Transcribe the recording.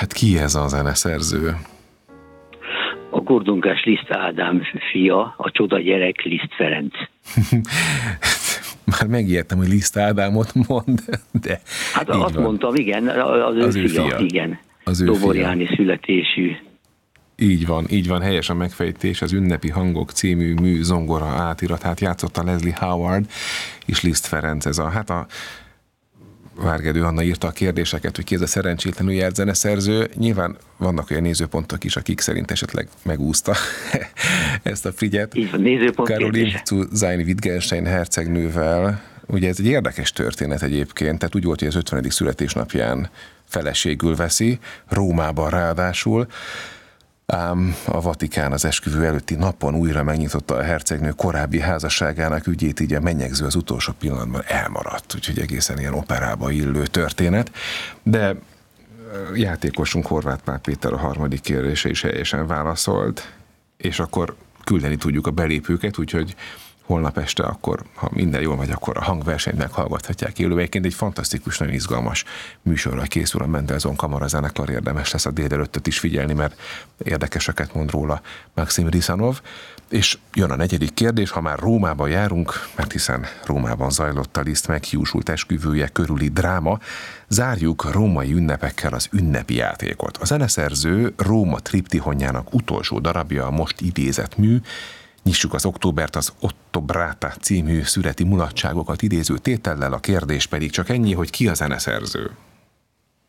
hát ki ez a zeneszerző? A Kordonkás Liszt Ádám fia, a csoda gyerek Liszt Ferenc. Már megijedtem, hogy Liszt Ádámot mond, de hát azt van. Mondtam, igen, az ő fia, igen. Az ő Doborjáni születésű. Így van, helyes a megfejtés, az Ünnepi Hangok című mű zongora átiratát játszotta Leslie Howard, és Liszt Ferenc ez a Várgedő Anna írta a kérdéseket, hogy ki ez a szerencsétlenül járt zeneszerző. Nyilván vannak olyan nézőpontok is, akik szerint esetleg megúszta ezt a Frigyet. Így van, nézőpont Caroline zu Sayn-Wittgenstein hercegnővel. Ugye ez egy érdekes történet egyébként, tehát úgy volt, hogy az 50. születésnapján feleségül veszi, Rómában ráadásul. Ám a Vatikán az esküvő előtti napon újra megnyitotta a hercegnő korábbi házasságának ügyét, így a menyegző az utolsó pillanatban elmaradt, úgyhogy egészen ilyen operába illő történet. De játékosunk Horváth Pál Péter a harmadik kérdése is helyesen válaszolt, és akkor küldeni tudjuk a belépőket, úgyhogy holnap este akkor, ha minden jól megy, akkor a hangversenyt meghallgathatják élőben. Egyébként egy fantasztikus, nagyon izgalmas műsorra készül a Mendelssohn Kamarazenekar, érdemes lesz a délelőttöt is figyelni, mert érdekeseket mond róla Maxim Risanov. És jön a negyedik kérdés, ha már Rómában járunk, mert hiszen Rómában zajlott a Liszt meghiúsult esküvője körüli dráma, zárjuk római ünnepekkel az ünnepi játékot. A zeneszerző Róma triptihonjának utolsó darabja a most idézett mű. Nyissuk az októbert az Ottobrata című szüreti mulatságokat idéző tétellel, a kérdés pedig csak ennyi, hogy ki a zeneszerző.